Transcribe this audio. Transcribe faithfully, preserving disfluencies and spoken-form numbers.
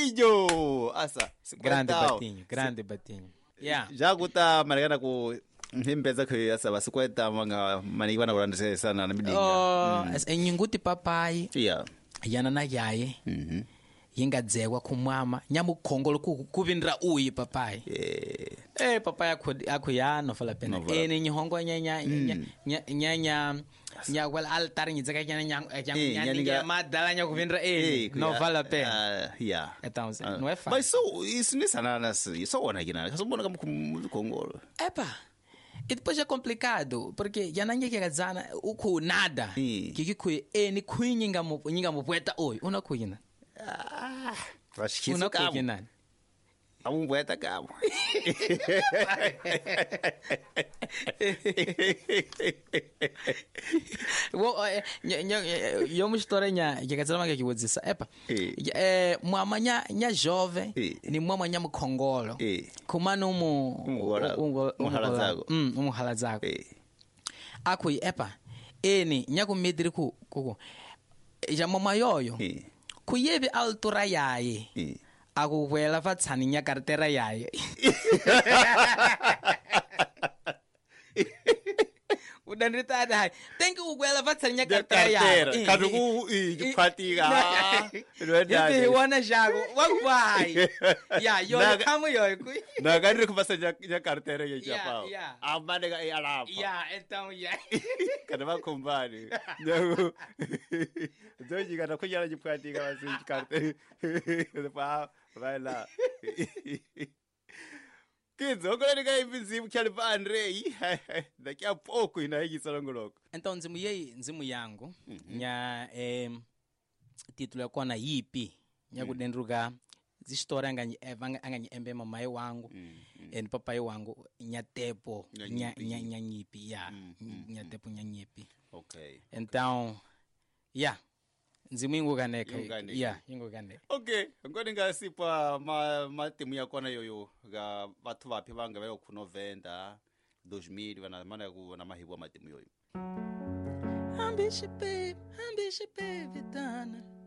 Batinho asa grande Batinho grande Batinho yeah já guta marigana ku himpeza ku asa basikweta manga maniwa na kurandise sana na midinga oh mm. Enyinguti papai yeah yana na yaye mhm yingadzekwa kumama nyamukhongolo kuvindira uyi papai eh eh papai akuyano fala pena ene nyihongo nyanya nyanya nya nya wala altar nyitsaka nyanya nyanya nyanya madala nya kuvindira ene no fala pena yeah então não é fácil mas so isso nessa na só ona kina só bona kama khongolo epa e depois é complicado porque já não é que gazana o ku nada que que ku ene kuinga mo nyinga mo poeta oi una kuina ah vashizo kamo kuina amu poeta kamo wo yo uma história nya que gazana que vou dizer epa é mama nya nya jovem ni mama nya mkhongolo kumana umu umuhalazago um umuhalazago akui epa ene nya kumediri ku ku ja mama yoyo kuyebe altura yaye akuwela vatsani nya kartera yaye udanrita dai thank you gwela vatsani nya kartera yaye kaduku ipatiga yete wana jago wakwai ya yo kamo yo na gari kupasa nya kartera ya chapa amane ga alapa ya então ya kadava kumbani no doji kana kujala jipatiga basi kartera depois vai lá Kidzo okoleka ivizimu kyalipa Andrei daqui a pouco inaiki salongoloko então nzimu yei nzimu yangu nya eh título yako na yipi nya kudendruka zistora ngani evanga ngani embe mama wangu and papa wangu nya tepo nya nya nya nyipi ya nya tepo nya nyipi okay então yeah nzimu ingo kaneka yeah ingo kaneka okay ngoni ngasipa ma matimu yakona yoyo ga bathu baphi banga bayo ku November dois mil bana mana ku na mahibu matimu yoyo ambishi babe ambishi babe dana